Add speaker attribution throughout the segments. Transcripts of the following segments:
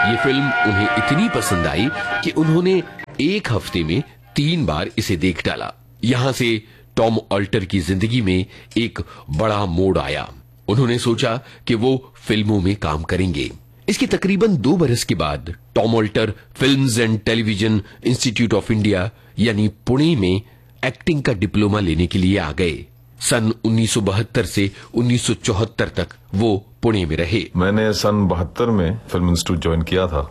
Speaker 1: ये फिल्म उन्हें इतनी पसंद आई कि उन्होंने एक हफ्ते में 3 बार इसे देख डाला। यहां से टॉम ऑल्टर की जिंदगी में एक बड़ा मोड़ आया। उन्होंने सोचा कि वो फिल्मों में काम करेंगे। इसके तकरीबन 2 बरस के बाद Tom alter films and television institute of India यानी पुणे में एक्टिंग का डिप्लोमा लेने के लिए आ गए। सन 1972 से 1974 तक वो पुणे में रहे।
Speaker 2: मैंने सन 72 में फिल्म इंस्टीट्यूट ज्वाइन किया था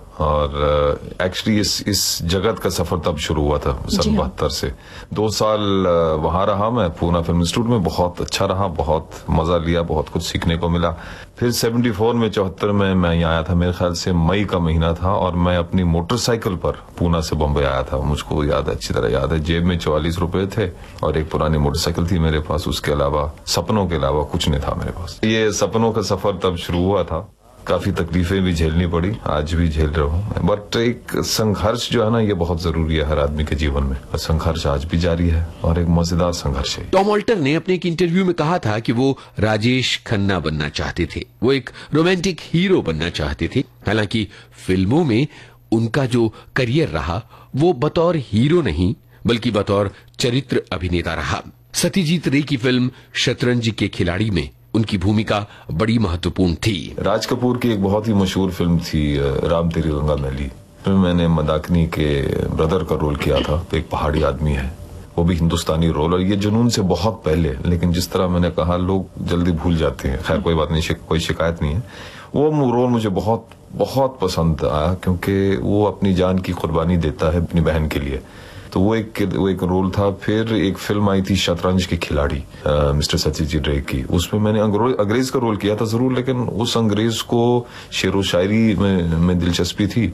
Speaker 2: और एक्चुअली इस जगत का सफर तब शुरू हुआ था सन 72 से। 2 साल वहां रहा मैं पूना फिल्म इंस्टीट्यूट में, बहुत अच्छा रहा, बहुत मजा लिया, बहुत कुछ सीखने को मिला। फिर 74 में 74 में मैं यहाँ आया था, मेरे ख्याल से मई का महीना था, और मैं अपनी मोटरसाइकिल पर पूना से बम्बई आया था। मुझको याद है, अच्छी तरह याद है। जेब में 44 रुपए थे और एक पुरानी मोटरसाइकिल थी मेरे पास। उसके अलावा सपनों के अलावा कुछ नहीं था मेरे पास। ये सपनों का सफर तब शुरू हुआ था। काफी तकलीफें भी झेलनी पड़ी, आज भी झेल रहा हूँ। बट एक संघर्ष जो है ना, ये बहुत जरूरी है हर आदमी के जीवन में, और संघर्ष आज भी जारी है और एक मजेदार संघर्ष है।
Speaker 1: टॉम ऑल्टर ने अपने एक इंटरव्यू में कहा था कि वो राजेश खन्ना बनना चाहते थे। वो एक रोमांटिक हीरो बनना चाहते थे। हालांकि फिल्मों में उनका जो करियर रहा वो बतौर हीरो नहीं बल्कि बतौर चरित्र अभिनेता रहा। सत्यजीत रे की फिल्म शतरंज के खिलाड़ी में उनकी भूमिका बड़ी महत्वपूर्ण थी।
Speaker 2: राज कपूर की एक बहुत ही मशहूर फिल्म थी राम तेरी गंगा मैली। मैंने मंदाकिनी के ब्रदर का रोल किया था। एक पहाड़ी आदमी है, वो भी हिंदुस्तानी रोल, और ये जुनून से बहुत पहले, लेकिन जिस तरह मैंने कहा लोग जल्दी भूल जाते हैं। खैर कोई बात नहीं, कोई शिकायत नहीं है। वो रोल मुझे बहुत बहुत पसंद आया क्योंकि वो अपनी जान की कुर्बानी देता है अपनी बहन के लिए। तो वो एक रोल था। फिर एक फिल्म आई थी शतरंज के खिलाड़ी मिस्टर सत्यजीत रे की। उसमें मैंने अंग्रेज का रोल किया था जरूर, लेकिन उस अंग्रेज को शेरो शायरी में दिलचस्पी थी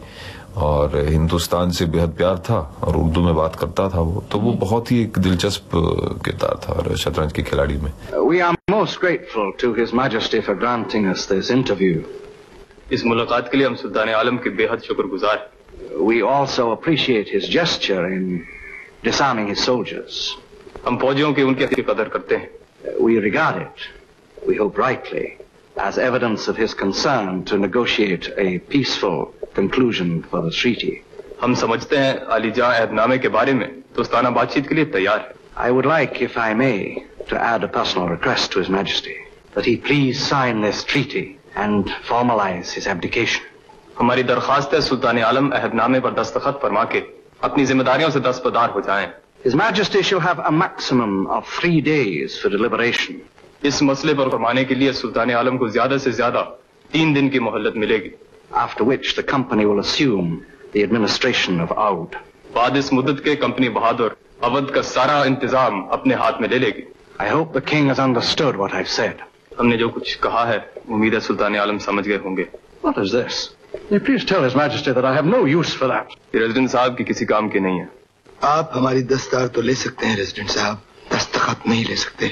Speaker 2: और हिंदुस्तान से बेहद प्यार था और उर्दू में बात करता था वो। तो वो बहुत ही एक दिलचस्प किरदार था शतरंज के खिलाड़ी में।
Speaker 3: We are most grateful to His Majesty for granting us this interview.
Speaker 4: इस मुलाकात के लिए हम सुल्तान आलम के बेहद शुक्रगुजार हैं।
Speaker 3: We also appreciate his gesture in disarming his soldiers.
Speaker 4: हम फौजियों की उनकी कदर करते हैं।
Speaker 3: We regard it, we hope rightly, as evidence of his concern to negotiate a peaceful conclusion for the treaty.
Speaker 4: हम समझते हैं अलीजा अहदनामे के बारे में दोस्ताना बातचीत के लिए तैयार है।
Speaker 3: I would like, if I may, to add a personal request to His Majesty that he please sign this treaty and formalize his abdication.
Speaker 4: हमारी दरखास्त है सुल्तान आलम अहदनामे पर दस्तखत फरमा के अपनी जिम्मेदारियों से दस्तबरदार हो जाएं।
Speaker 3: His Majesty shall have a maximum of 3 days for deliberation.
Speaker 4: इस मसले पर फरमाने के लिए सुल्तान आलम को ज्यादा से ज्यादा 3 दिन की मोहलत मिलेगी।
Speaker 3: After which the company will assume the administration of Oudh.
Speaker 4: बाद इस मुद्दत के कंपनी बहादुर अवध का सारा इंतजाम अपने हाथ में ले लेगी।
Speaker 3: I hope the king has understood what I've said.
Speaker 4: हमने जो कुछ कहा है उम्मीद है सुल्तान आलम समझ गए होंगे।
Speaker 3: What is this? Will you please tell His Majesty that I have no use for that.
Speaker 4: ये रेजिडेंट साहब की किसी काम की नहीं है।
Speaker 5: आप हमारी दस्तखत तो ले सकते हैं रेजिडेंट साहब, दस्तखत नहीं ले सकते।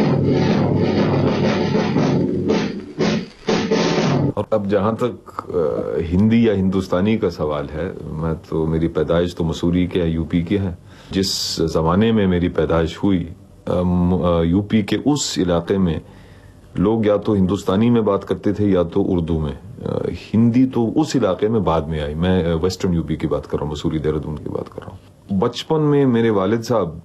Speaker 2: और अब जहां तक हिंदी या हिंदुस्तानी का सवाल है, मैं तो मेरी पैदाइश तो मसूरी के यूपी के है। जिस जमाने में मेरी पैदाइश हुई यूपी के उस इलाके में लोग या तो हिंदुस्तानी में बात करते थे या तो उर्दू में। हिंदी तो उस इलाके में बाद में आई। मैं वेस्टर्न यूपी की बात कर रहा हूँ, मसूरी देहरादून की बात कर रहा हूँ। बचपन में मेरे वालिद साहब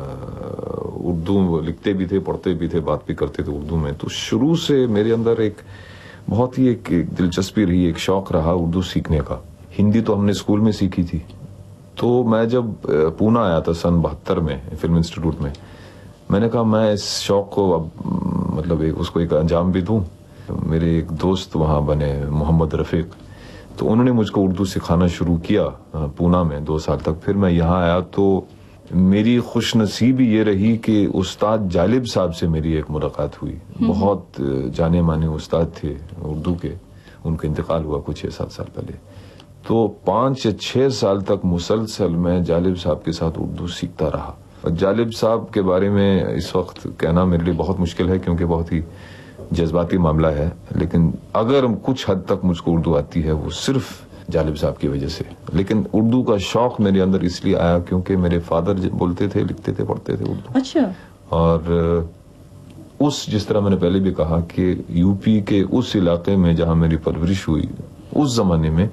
Speaker 2: उर्दू लिखते भी थे, पढ़ते भी थे, बात भी करते थे उर्दू में। तो शुरू से मेरे अंदर एक बहुत ही एक दिलचस्पी रही, एक शौक रहा उर्दू सीखने का। हिंदी तो हमने स्कूल में सीखी थी। तो मैं जब पूना आया था सन 72 में फिल्म इंस्टीट्यूट में, मैंने कहा मैं इस शौक को अब मतलब उसको एक अंजाम भी दूं। मेरे एक दोस्त वहां बने मोहम्मद रफीक, तो उन्होंने मुझको उर्दू सिखाना शुरू किया पूना में 2 साल तक। फिर मैं यहाँ आया तो मेरी खुशनसीबी ये रही कि उस्ताद जालिब साहब से मेरी एक मुलाकात हुई। बहुत जाने माने उस्ताद थे उर्दू के, उनका इंतकाल हुआ कुछ 6-7 साल पहले। तो 5 या 6 साल तक मुसलसल मैं जालिब साहब के साथ उर्दू सीखता रहा। जालिब साहब के बारे में इस वक्त कहना मेरे लिए बहुत मुश्किल है क्योंकि बहुत ही जज्बाती मामला है, लेकिन अगर कुछ हद तक मुझको उर्दू आती है वो सिर्फ जालिब साहब की वजह से। लेकिन उर्दू का शौक मेरे अंदर इसलिए आया क्योंकि मेरे फादर बोलते थे, लिखते थे, पढ़ते थे उर्दू।
Speaker 6: अच्छा।
Speaker 2: और जिस तरह मैंने पहले भी कहा कि यूपी के उस इलाके में जहां मेरी परवरिश हुई, उस जमाने में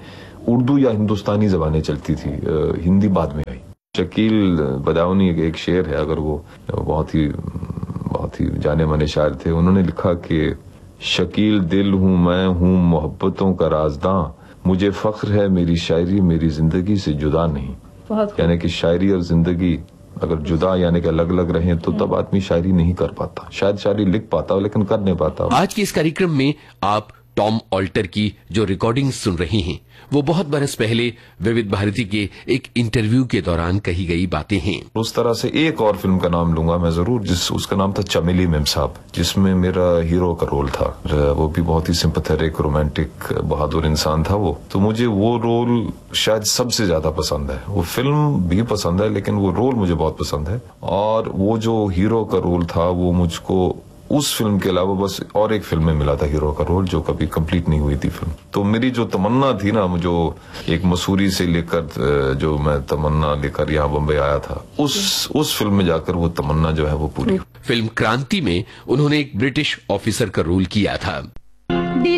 Speaker 2: उर्दू या हिंदुस्तानी जबानें चलती थी, हिंदी बाद में आई। शकील बदाऊनी एक शेर है, अगर वो बहुत ही जाने माने शायर थे। उन्होंने लिखा कि शकील दिल हूं मैं, हूं मोहब्बतों का राजदां, मुझे फख्र है मेरी शायरी मेरी जिंदगी से जुदा नहीं। यानी कि शायरी और जिंदगी अगर जुदा यानी कि अलग अलग रहे तो तब आदमी शायरी नहीं कर पाता। शायद शायरी लिख पाता लेकिन कर नहीं पाता।
Speaker 1: आज के इस कार्यक्रम में आप टॉम ऑल्टर की जो रिकॉर्डिंग सुन रही हैं वो बहुत बरस पहले विविध भारती के एक इंटरव्यू के दौरान कही गई बातें हैं।
Speaker 2: उस तरह से एक और फिल्म का नाम लूंगा मैं जरूर, उसका नाम था चमेली मेम साहब, जिसमें मेरा हीरो का रोल था। वो भी बहुत ही सिंपैथेटिक रोमांटिक बहादुर इंसान था वो। तो मुझे वो रोल शायद सबसे ज्यादा पसंद है। वो फिल्म भी पसंद है लेकिन वो रोल मुझे बहुत पसंद है। और वो जो हीरो का रोल था वो मुझको उस फिल्म के अलावा बस और एक फिल्म में मिला था हीरो का रोल, जो कभी कंप्लीट नहीं हुई थी फिल्म। तो मेरी जो तमन्ना थी ना, जो एक मसूरी से लेकर जो मैं तमन्ना लेकर यहाँ बम्बई आया था, उस फिल्म में जाकर वो तमन्ना जो है वो पूरी।
Speaker 1: फिल्म क्रांति में उन्होंने एक ब्रिटिश ऑफिसर का रोल किया था।